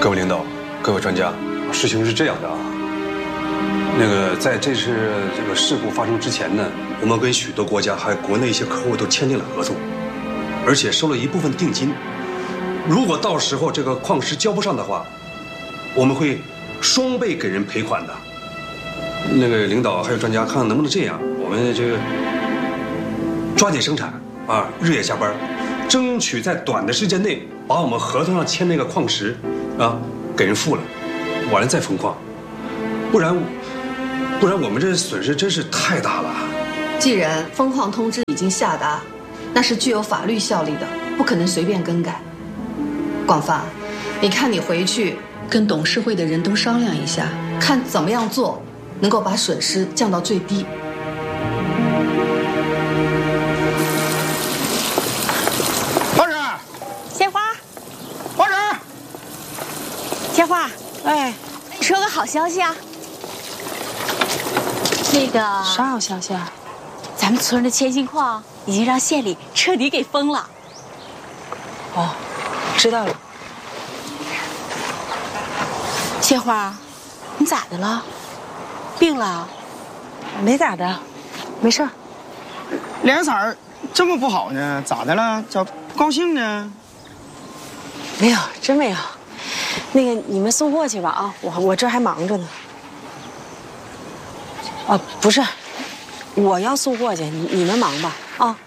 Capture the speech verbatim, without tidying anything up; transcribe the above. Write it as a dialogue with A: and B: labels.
A: 各位领导，各位专家，事情是这样的啊。那个，在这次这个事故发生之前呢，我们跟许多国家还有国内一些客户都签订了合同，而且收了一部分定金。如果到时候这个矿石交不上的话，我们会双倍给人赔款的。那个领导还有专家，看看能不能这样，我们这个抓紧生产啊，日夜加班，争取在短的时间内把我们合同上签那个矿石啊给人付了，完了再封矿，不然不然我们这损失真是太大了。
B: 既然封矿通知已经下达，那是具有法律效力的，不可能随便更改。广发，你看你回去跟董事会的人都商量一下，看怎么样做能够把损失降到最低。
C: 花婶，
D: 鲜花，
C: 花婶，
D: 鲜花，
C: 哎，
D: 说个好消息啊！那个
E: 啥好消息啊？
D: 咱们村的千金矿已经让县里彻底给封了。
E: 哦，知道了。
D: 鲜花，你咋的了？病了？
E: 没咋的，没事儿。
C: 脸色儿这么不好呢？咋的了？咋不高兴呢？
E: 没有，真没有。那个，你们送货去吧啊，我我这还忙着呢。啊，不是，我要送货去，你你们忙吧啊。